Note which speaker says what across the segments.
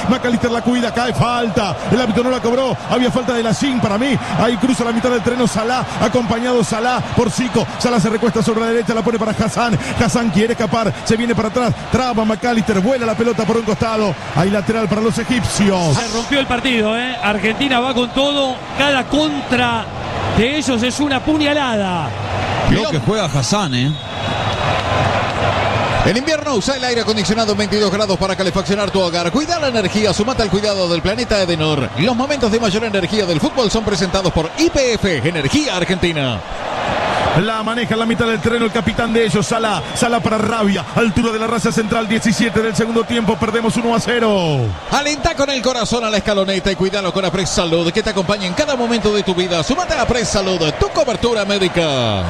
Speaker 1: McAllister la cuida, cae, falta. El árbitro no la cobró. Había falta de Lacín para mí. Ahí cruza la mitad del terreno Salah, acompañado Salah por Zico. Salah se recuesta sobre la derecha, la pone para Hassan. Hassan quiere escapar, se viene para atrás. Traba McAllister, vuela la pelota por un costado. Hay lateral para los egipcios.
Speaker 2: Se rompió el partido, ¿eh? Argentina va con todo. Cada contra de ellos es una puñalada.
Speaker 3: Lo que juega Hassan,
Speaker 4: En invierno usa el aire acondicionado en 22 grados para calefaccionar tu hogar. Cuida la energía, sumate al cuidado del planeta Edenor. Los momentos de mayor energía del fútbol son presentados por YPF, Energía Argentina.
Speaker 1: La maneja en la mitad del terreno el capitán de ellos, Salah. Salah para Rabia, altura de la raza central, 17 del segundo tiempo, perdemos 1-0.
Speaker 4: Alenta con el corazón a la escaloneta y cuídalo con Apres Salud, que te acompaña en cada momento de tu vida. Súmate a Apres Salud, tu cobertura médica.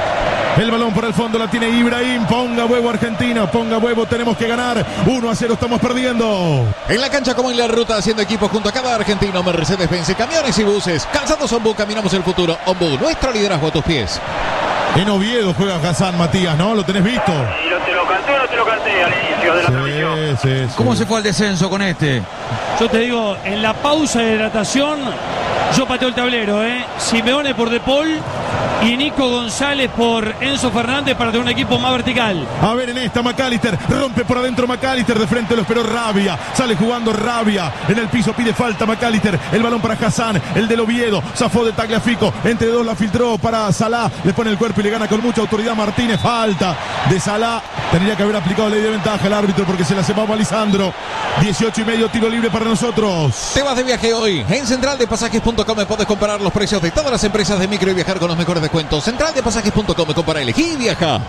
Speaker 1: El balón por el fondo la tiene Ibrahim. Ponga huevo Argentina, ponga huevo, tenemos que ganar. 1-0, estamos perdiendo.
Speaker 4: En la cancha como en la ruta, haciendo equipo junto a cada argentino. Mercedes-Benz, camiones y buses. Calzados Ombu, caminamos el futuro. Ombu, nuestro liderazgo a tus pies.
Speaker 1: En Oviedo juega Hassan, Matías, ¿no? ¿Lo tenés visto?
Speaker 5: ¿Y te lo canté o no te lo canté al inicio de la transmisión?
Speaker 1: Sí.
Speaker 3: ¿Cómo se fue al descenso con este?
Speaker 2: Yo te digo, en la pausa de hidratación, yo pateo el tablero, Simeone por De Paul y Nico González por Enzo Fernández para tener un equipo más vertical.
Speaker 1: A ver en esta, McAllister rompe por adentro McAllister, de frente lo esperó Rabia, sale jugando Rabia, en el piso pide falta McAllister, el balón para Hassan, el del Oviedo, zafó de Tagliafico, entre dos la filtró para Salah, le pone el cuerpo y le gana con mucha autoridad Martínez, falta de Salah, tendría que haber aplicado ley de ventaja el árbitro porque se la cebaba a Lisandro. 18:30, tiro libre para nosotros.
Speaker 4: Te vas de viaje hoy. En centraldepasajes.com puedes comparar los precios de todas las empresas de micro y viajar con los mejores descuentos. Centraldepasajes.com, compara, elegí y viaja.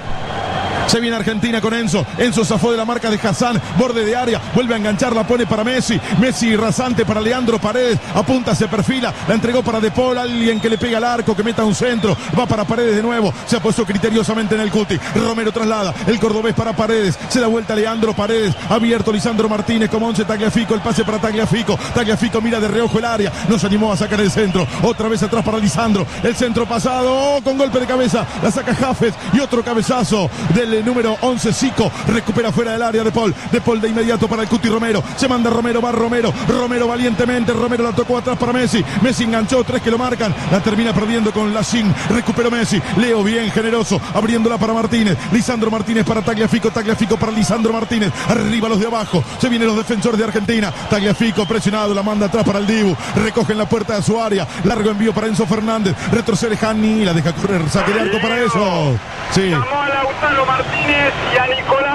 Speaker 1: Se viene Argentina con Enzo. Enzo zafó de la marca de Hassan. Borde de área. Vuelve a enganchar. La pone para Messi. Messi rasante para Leandro Paredes. Apunta, se perfila. La entregó para De Paul. Alguien que le pega al arco. Que meta un centro. Va para Paredes de nuevo. Se apuesto criteriosamente en el cuti. Romero traslada. El cordobés para Paredes. Se da vuelta Leandro Paredes. Abierto Lisandro Martínez. Como 11 Tagliafico. El pase para Tagliafico. Tagliafico mira de reojo el área. No se animó a sacar el centro. Otra vez atrás para Lisandro. El centro pasado. Con golpe de cabeza. La saca Jafes. Y otro cabezazo del número 11, Zico, recupera fuera del área De Paul de inmediato para el Cuti Romero, se manda Romero, va Romero valientemente, Romero la tocó atrás para Messi enganchó, 3 que lo marcan, la termina perdiendo con Lacín, recuperó Messi, Leo bien generoso, abriéndola para Martínez, Lisandro Martínez para Tagliafico para Lisandro Martínez, arriba los de abajo, se vienen los defensores de Argentina, Tagliafico presionado, la manda atrás para el Dibu, recogen la puerta de su área, largo envío para Enzo Fernández, retrocede Hani, la deja correr, saque de arco para eso. Sí.
Speaker 5: Llamó a Lautaro Martínez y a Nicolás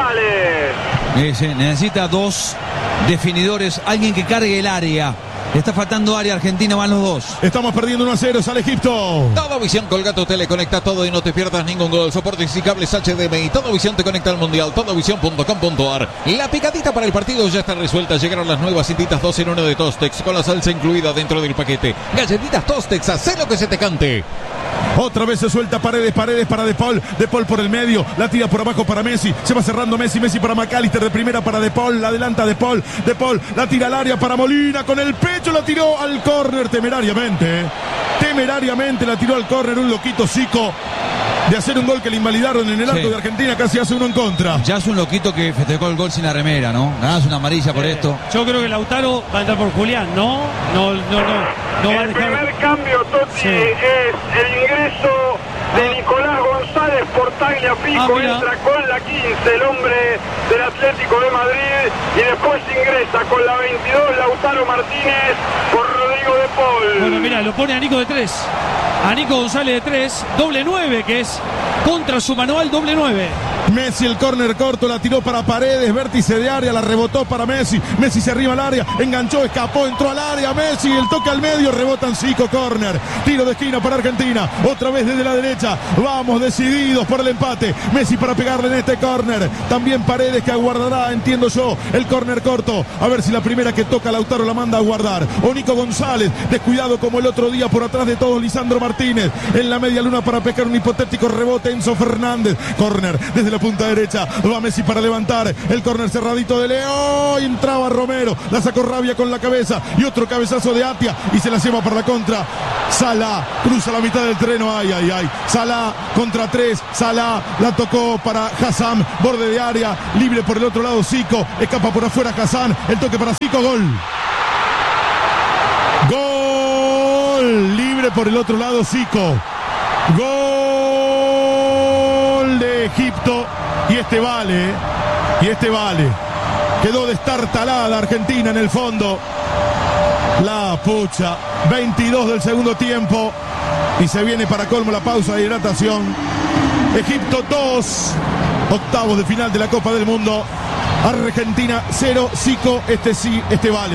Speaker 5: González.
Speaker 3: Necesita dos definidores, alguien que cargue el área. Le está faltando área a Argentina, van los dos.
Speaker 1: Estamos perdiendo 1-0, sale Egipto.
Speaker 4: Todo Visión Colgato Tele conecta todo y no te pierdas ningún gol. Soportes y cables HDMI. Todo Visión te conecta al mundial. Todovisión.com.ar. La picadita para el partido ya está resuelta. Llegaron las nuevas cintitas 2 en 1 de Tostex con la salsa incluida dentro del paquete. Galletitas Tostex, haz lo que se te cante.
Speaker 1: Otra vez se suelta Paredes para De Paul por el medio, la tira por abajo para Messi, se va cerrando Messi para McAllister, de primera para De Paul, la adelanta De Paul, la tira al área para Molina, con el pecho la tiró al córner temerariamente la tiró al córner, un loquito Zico de hacer un gol que le invalidaron en el arco de Argentina, casi hace uno en contra.
Speaker 3: Ya es un loquito que festejó el gol sin la remera, ¿no? Ganás una amarilla por esto.
Speaker 2: Yo creo que Lautaro va a entrar por Julián, ¿no va a dejar.
Speaker 5: El primer cambio, Totti, es el ingreso de Nicolás González por Tagliafico, entra con la 15, el hombre del Atlético de Madrid, y después ingresa con la 22 Lautaro Martínez por Rodrigo De Paul.
Speaker 2: Bueno, mira, lo pone a Nico de 3. A Nico González de 3, doble 9, que es contra su manual, doble 9.
Speaker 1: Messi, el córner corto, la tiró para Paredes, vértice de área, la rebotó para Messi se arriba al área, enganchó, escapó, entró al área, Messi, el toque al medio, rebotan Zico, córner, tiro de esquina para Argentina, otra vez desde la derecha, vamos decididos por el empate, Messi para pegarle en este córner, también Paredes que aguardará, entiendo yo, el córner corto, a ver si la primera que toca Lautaro la manda a guardar, o Nico González, descuidado como el otro día por atrás de todos, Lisandro Martínez, en la media luna para pegar un hipotético rebote, Enzo Fernández, córner, desde la punta derecha. Va Messi para levantar. El córner cerradito de Leo. Y entraba Romero. La sacó Rabia con la cabeza. Y otro cabezazo de Atia. Y se la lleva para la contra. Salah cruza la mitad del terreno. Ay, ay, ay. Salah contra 3. Salah la tocó para Hassan. Borde de área. Libre por el otro lado Zico. Escapa por afuera Hassan. El toque para Zico. Gol. Gol. Libre por el otro lado Zico. Gol de Egipto. Y este vale. Y este vale. Quedó destartalada Argentina en el fondo. La pucha. 22 del segundo tiempo. Y se viene para colmo la pausa de hidratación. Egipto 2. Octavos de final de la Copa del Mundo. Argentina 0. Zico, este sí, este vale.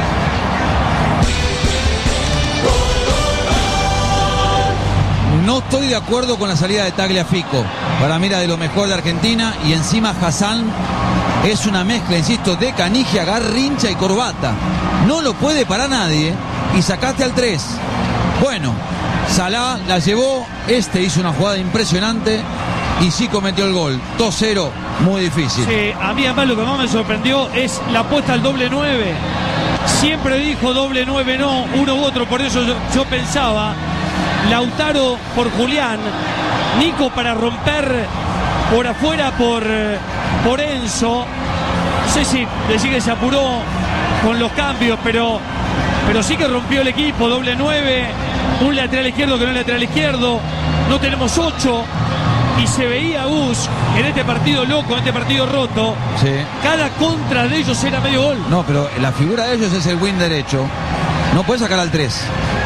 Speaker 3: No estoy de acuerdo con la salida de Tagliafico. Para mí era de lo mejor de Argentina. Y encima Hassan es una mezcla, insisto, de Canigia, Garrincha y Corbata. No lo puede parar nadie. Y sacaste al 3. Bueno, Salah la llevó. Hizo una jugada impresionante. Y sí cometió el gol. 2-0, muy difícil.
Speaker 2: Sí, a mí además lo que más me sorprendió es la apuesta al doble 9. Siempre dijo doble 9 no, uno u otro. Por eso yo pensaba Lautaro por Julián, Nico para romper por afuera por Enzo. No sé si decir que se apuró con los cambios, pero sí que rompió el equipo. Doble 9, un lateral izquierdo que no es lateral izquierdo. No tenemos 8. Y se veía Gus en este partido loco, en este partido roto.
Speaker 3: Sí.
Speaker 2: Cada contra de ellos era medio gol.
Speaker 3: No, pero la figura de ellos es el win derecho. No puede sacar al 3.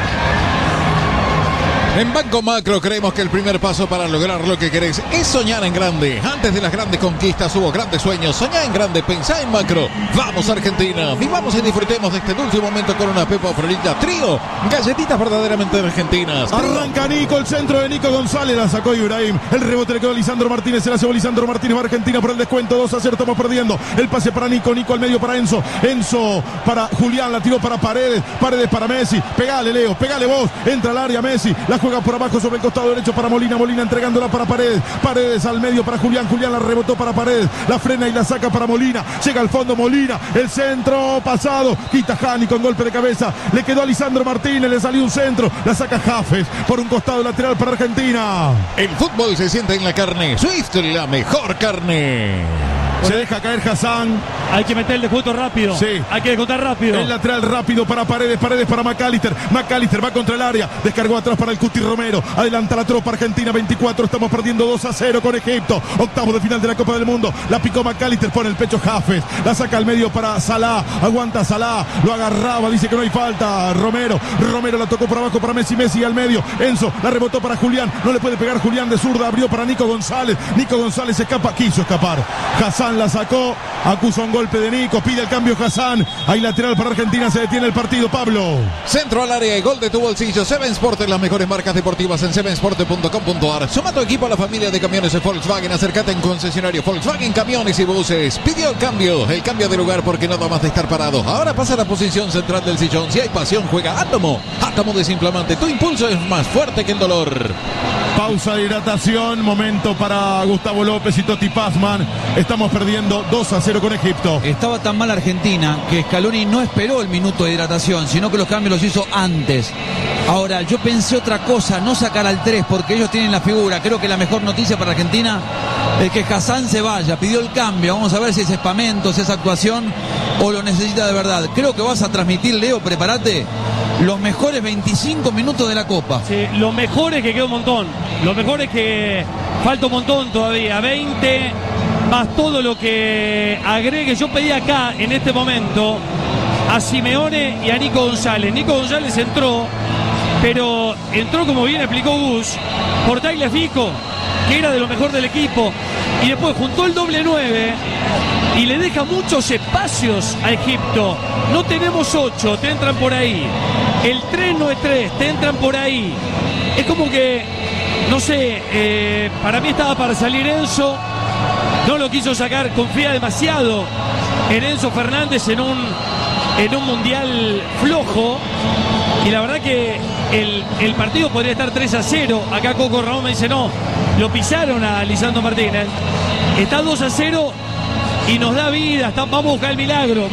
Speaker 4: En Banco Macro creemos que el primer paso para lograr lo que querés es soñar en grande. Antes de las grandes conquistas hubo grandes sueños. Soñá en grande, pensá en macro. Vamos Argentina, vivamos y disfrutemos de este dulce momento con una Pepa Frolita Trío. Galletitas verdaderamente argentinas.
Speaker 1: Arranca Nico, el centro de Nico González. La sacó Ibrahim. El rebote le quedó a Lisandro Martínez. Se la llevó Lisandro Martínez. Va Argentina por el descuento. 2-0, estamos perdiendo. El pase para Nico. Nico al medio para Enzo. Enzo para Julián. La tiró para Paredes. Paredes para Messi. Pegale, Leo. Pegale vos. Entra al área Messi. La juega por abajo sobre el costado derecho para Molina. Molina entregándola para Paredes. Paredes al medio para Julián. Julián la rebotó para Paredes. La frena y la saca para Molina. Llega al fondo Molina. El centro pasado. Quita Jani con golpe de cabeza. Le quedó a Lisandro Martínez. Le salió un centro. La saca Jafes por un costado lateral para Argentina.
Speaker 4: El fútbol se siente en la carne. Swift, la mejor carne.
Speaker 1: Se deja caer Hassan.
Speaker 2: Hay que meter el descuento rápido.
Speaker 1: Sí.
Speaker 2: Hay que descontar rápido.
Speaker 1: El lateral rápido para Paredes. Paredes para McAllister. McAllister va contra el área. Descargó atrás para el Cuti Romero. Adelanta la tropa Argentina 24. Estamos perdiendo 2-0 con Egipto. Octavos de final de la Copa del Mundo. La picó McAllister. Pone el pecho Jafes. La saca al medio para Salah. Aguanta Salah. Lo agarraba. Dice que no hay falta. Romero la tocó por abajo para Messi. Messi al medio. Enzo la rebotó para Julián. No le puede pegar Julián de zurda. Abrió para Nico González. Nico González escapa. Quiso escapar. Hassan la sacó, acusa un golpe de Nico, pide el cambio Hassan, hay lateral para Argentina, se detiene el partido. Pablo.
Speaker 4: Centro al área y gol de tu bolsillo. Seven Sport, las mejores marcas deportivas en sevensport.com.ar. Suma tu equipo a la familia de camiones de Volkswagen, acércate en concesionario Volkswagen Camiones y Buses. Pidió el cambio de lugar porque nada más de estar parado. Ahora pasa a la posición central del sillón. Si hay pasión, juega Átomo. Átomo desinflamante, tu impulso es más fuerte que el dolor.
Speaker 1: Pausa de hidratación, momento para Gustavo López y Totti Pazman. Estamos perdiendo 2-0 con Egipto.
Speaker 3: Estaba tan mal Argentina que Scaloni no esperó el minuto de hidratación, sino que los cambios los hizo antes. Ahora, yo pensé otra cosa, no sacar al 3 porque ellos tienen la figura. Creo que la mejor noticia para Argentina es que Hassan se vaya, pidió el cambio. Vamos a ver si es espamento, si es actuación o lo necesita de verdad. Creo que vas a transmitir, Leo, prepárate, los mejores 25 minutos de la Copa.
Speaker 2: Sí, lo mejor es que queda un montón. Lo mejor es que falta un montón todavía. 20 más todo lo que agregue. Yo pedí acá en este momento a Simeone y a Nico González. Nico González entró, pero entró, como bien explicó Gus, por Tagliafico, que era de lo mejor del equipo, y después juntó el doble 9 y le deja muchos espacios a Egipto. No tenemos 8, te entran por ahí. El 3 no es 3, te entran por ahí. Es como que, no sé, para mí estaba para salir Enzo, no lo quiso sacar, confía demasiado en Enzo Fernández en un mundial flojo, y la verdad que el partido podría estar 3-0. Acá Coco Ramón me dice no, lo pisaron a Lisandro Martínez. Está 2-0 y nos da vida. Vamos a buscar el milagro.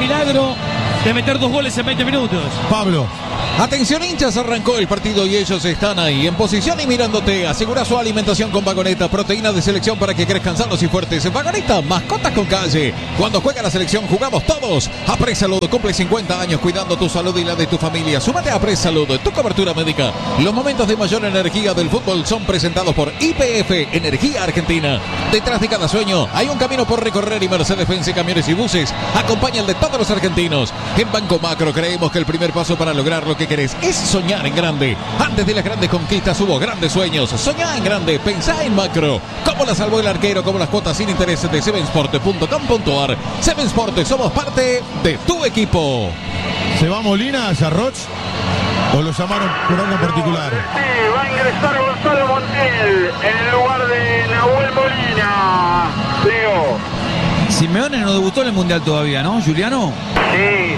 Speaker 2: De meter 2 goles en 20 minutos.
Speaker 1: Pablo.
Speaker 4: Atención hinchas, arrancó el partido y ellos están ahí en posición y mirándote. Asegura su alimentación con Vagoneta, proteína de selección para que crezcan sanos y fuertes. Vagoneta, mascotas con calle. Cuando juega la selección jugamos todos. Apres Salud cumple 50 años cuidando tu salud y la de tu familia. Súmate a Apres Salud, tu cobertura médica. Los momentos de mayor energía del fútbol son presentados por YPF, Energía Argentina. Detrás de cada sueño hay un camino por recorrer y Mercedes-Benz Camiones y Buses acompaña el de todos los argentinos. En Banco Macro creemos que el primer paso para lograr lo que querés es soñar en grande. Antes de las grandes conquistas hubo grandes sueños. Soñá en grande, pensá en macro. Como la salvó el arquero, como las cuotas sin intereses de sevensport.com.ar. Seven Sport, somos parte de tu equipo.
Speaker 1: ¿Se va Molina a Yarroch? ¿O lo llamaron por algo particular?
Speaker 5: Sí, va a ingresar Gonzalo Montiel en el lugar de Nahuel Molina. Leo.
Speaker 3: Simeone no debutó en el Mundial todavía, ¿no, Juliano?
Speaker 5: Sí,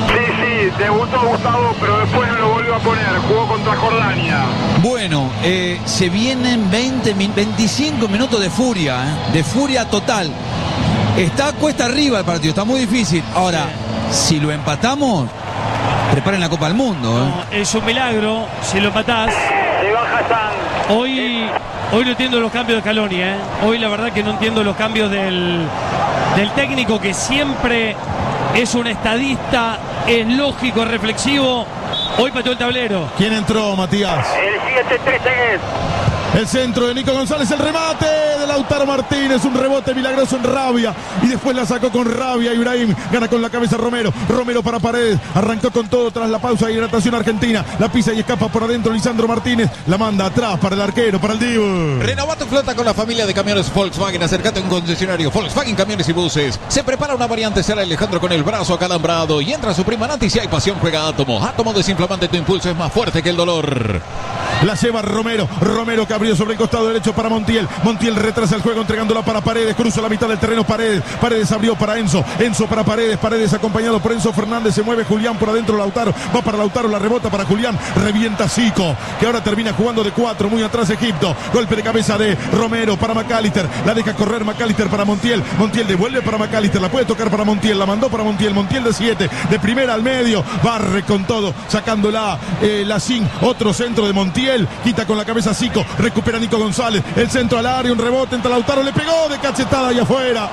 Speaker 5: debutó Gustavo, pero después no lo volvió a poner. Jugó contra Jordania.
Speaker 3: Bueno, se vienen 25 minutos de furia total. Está cuesta arriba el partido, está muy difícil. Ahora, si lo empatamos, preparen la Copa del Mundo.
Speaker 2: No, es un milagro si lo empatás.
Speaker 5: Se va Hassan.
Speaker 2: Hoy no entiendo los cambios de Scaloni, ¿eh? Hoy la verdad que no entiendo los cambios del técnico, que siempre es un estadista, es lógico, es reflexivo. Hoy pateó el tablero.
Speaker 1: ¿Quién entró, Matías?
Speaker 5: El 7-3 es.
Speaker 1: El centro de Nico González, el remate de Lautaro Martínez, un rebote milagroso en Rabia y después la sacó con rabia Ibrahim, gana con la cabeza Romero para Paredes, arrancó con todo tras la pausa de hidratación argentina, la pisa y escapa por adentro Lisandro Martínez, la manda atrás para el arquero, para el Dibu.
Speaker 4: Renová tu flota con la familia de camiones Volkswagen, acércate a un concesionario Volkswagen Camiones y Buses. Se prepara una variante Sara Alejandro con el brazo acalambrado y entra su prima Nanti. Si hay pasión juega Átomo desinflamante, tu impulso es más fuerte que el dolor.
Speaker 1: La lleva Romero que abrió sobre el costado derecho para Montiel retrasa el juego entregándola para Paredes, cruza la mitad del terreno Paredes abrió para Enzo para Paredes acompañado por Enzo Fernández, se mueve Julián por adentro, Lautaro, va para Lautaro, la rebota para Julián, revienta Zico, que ahora termina jugando de 4, muy atrás Egipto, golpe de cabeza de Romero para McAllister, la deja correr McAllister para Montiel devuelve para McAllister, la puede tocar para Montiel, la mandó para Montiel de 7, de primera al medio, barre con todo, sacándola la Sin, otro centro de Montiel, quita con la cabeza Zico, recupera Nico González, el centro al área, un rebote entre Lautaro, le pegó de cachetada y afuera,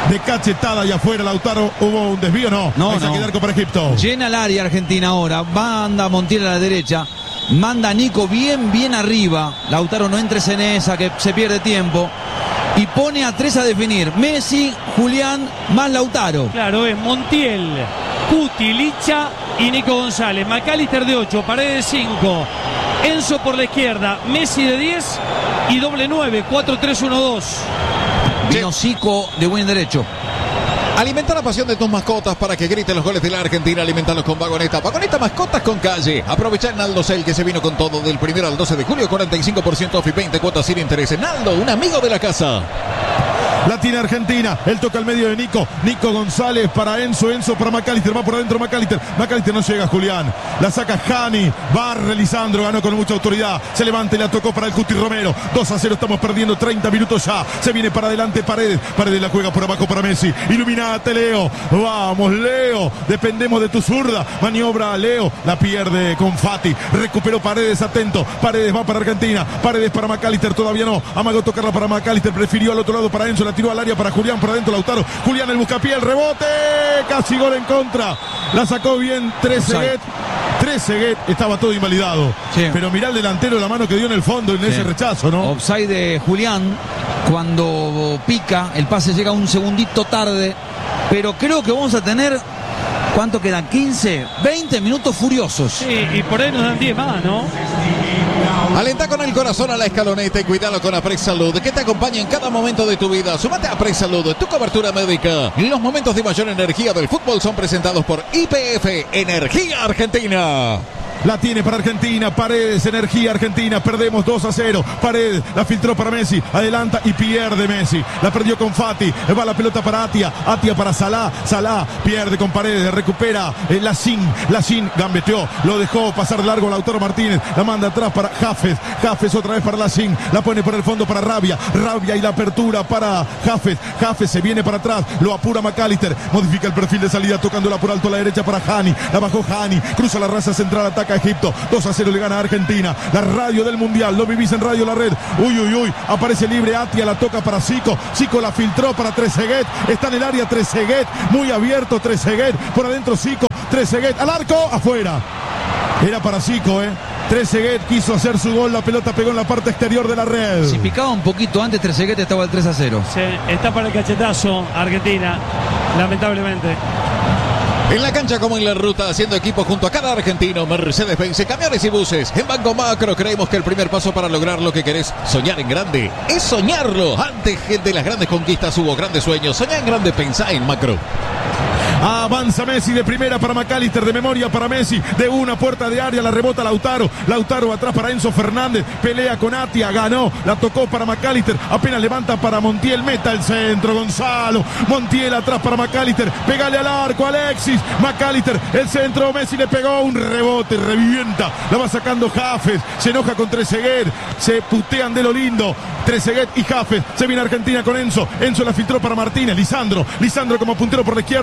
Speaker 1: Lautaro, hubo un desvío, no. Saque de arco para Egipto.
Speaker 3: Llena el área Argentina ahora, manda Montiel a la derecha, manda a Nico bien arriba, Lautaro no entres en esa que se pierde tiempo, y pone a 3 a definir, Messi, Julián, más Lautaro.
Speaker 2: Claro, es Montiel, Cuti, Licha y Nico González, McAllister de 8, Paredes 5, Enzo por la izquierda, Messi de 10 y doble 9, 4-3-1-2.
Speaker 3: Vino Zico de buen derecho.
Speaker 4: Alimenta la pasión de tus mascotas para que griten los goles de la Argentina. Alimentalos con Vagoneta. Vagoneta, mascotas con calle. Aprovecha en Naldo Cel, que se vino con todo del 1 al 12 de julio. 45% off y 20 cuotas sin intereses. Naldo, un amigo de la casa.
Speaker 1: La tiene Argentina, el toca al medio de Nico González para Enzo para McAllister, va por adentro McAllister no llega Julián, la saca Jani, barre Lisandro, ganó con mucha autoridad, se levanta y la tocó para el Cuti Romero, 2-0, estamos perdiendo 30 minutos ya, se viene para adelante Paredes la juega por abajo para Messi, iluminate Leo, vamos Leo, dependemos de tu zurda, maniobra Leo, la pierde con Fati, recuperó Paredes, atento, Paredes va para Argentina, Paredes para McAllister, todavía no, amagó tocarla para McAllister, prefirió al otro lado para Enzo, la tiró al área para Julián, por adentro Lautaro, Julián el buscapié, el rebote, casi gol en contra, la sacó bien Trezeguet, estaba todo invalidado, sí. Pero mirá el delantero, la mano que dio en el fondo en ese rechazo, ¿no?
Speaker 3: Offside de Julián, cuando pica, el pase llega un segundito tarde, pero creo que vamos a tener, ¿cuánto quedan? 15, 20 minutos furiosos.
Speaker 2: Sí, y por ahí nos dan 10 más, ¿no?
Speaker 4: Alenta con el corazón a la escaloneta y cuídalo con Apres Salud, que te acompaña en cada momento de tu vida. Súmate a Apres Salud, tu cobertura médica. Los momentos de mayor energía del fútbol son presentados por YPF, Energía Argentina.
Speaker 1: La tiene para Argentina. Paredes, energía argentina. Perdemos 2-0. Paredes la filtró para Messi. Adelanta y pierde Messi. La perdió con Fati. Va la pelota para Atia. Atia para Salah. Salah pierde con Paredes. Recupera Lacín gambeteó. Lo dejó pasar largo Lautaro Martínez. La manda atrás para Jafes. Jafes otra vez para Lacín. La pone por el fondo para Rabia. Rabia y la apertura para Jafes. Jafes se viene para atrás. Lo apura McAllister. Modifica el perfil de salida tocándola por alto a la derecha para Hani. La bajó Hani. Cruza la raza central. Ataca a Egipto. 2-0 le gana a Argentina. La radio del Mundial. Lo vivís en Radio La Red. Uy. Aparece libre Atia. La toca para Zico. Zico la filtró para Trezeguet. Está en el área Trezeguet. Muy abierto Trezeguet. Por adentro Zico. Trezeguet al arco. Afuera. Era para Zico, Trezeguet quiso hacer su gol, la pelota pegó en la parte exterior de la red.
Speaker 3: Si picaba un poquito antes, Trezeguet estaba al 3-0.
Speaker 2: Sí, está para el cachetazo Argentina, lamentablemente.
Speaker 4: En la cancha como en la ruta, haciendo equipo junto a cada argentino, Mercedes-Benz, camiones y buses. En Banco Macro creemos que el primer paso para lograr lo que querés, soñar en grande, es soñarlo. Antes de las grandes conquistas hubo grandes sueños. Soñá en grande, pensá en Macro.
Speaker 1: Avanza Messi de primera para McAllister, de memoria para Messi, de una puerta de área, la rebota Lautaro atrás para Enzo Fernández, pelea con Atia, ganó, la tocó para McAllister, apenas levanta para Montiel, meta el centro, Gonzalo, Montiel atrás para McAllister, pegale al arco, Alexis, McAllister, el centro, Messi le pegó un rebote, revienta, la va sacando Jafes, se enoja con Trezeguet, se putean de lo lindo, Trezeguet y Jafes, se viene Argentina con Enzo la filtró para Martínez, Lisandro como puntero por la izquierda,